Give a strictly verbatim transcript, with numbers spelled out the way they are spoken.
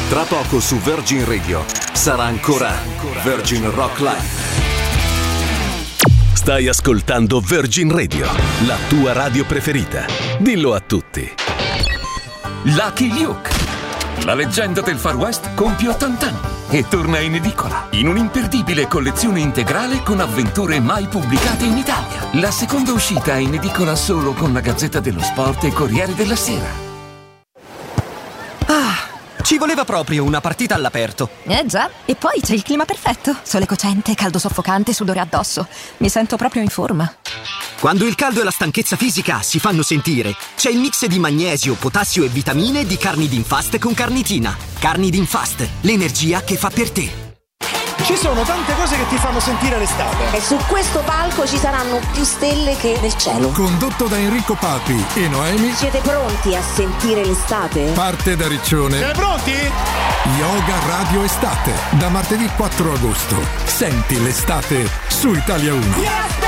Tra poco su Virgin Radio sarà ancora Virgin Rock Live. Stai ascoltando Virgin Radio, la tua radio preferita. Dillo a tutti. Lucky Luke, la leggenda del Far West, compie ottanta anni e torna in edicola in un'imperdibile collezione integrale con avventure mai pubblicate in Italia. La seconda uscita è in edicola solo con la Gazzetta dello Sport e Corriere della Sera. Ah, ci voleva proprio una partita all'aperto. Eh già, e poi c'è il clima perfetto. Sole cocente, caldo soffocante, sudore addosso. Mi sento proprio in forma. Quando il caldo e la stanchezza fisica si fanno sentire, c'è il mix di magnesio, potassio e vitamine di Carnidin-Fast con carnitina. Carnidin-Fast, l'energia che fa per te. Ci sono tante cose che ti fanno sentire l'estate. E su questo palco ci saranno più stelle che nel cielo. Condotto da Enrico Papi e Noemi. Siete pronti a sentire l'estate? Parte da Riccione. Siete pronti? Yoga Radio Estate. Da martedì quattro agosto. Senti l'estate su Italia uno. Yes!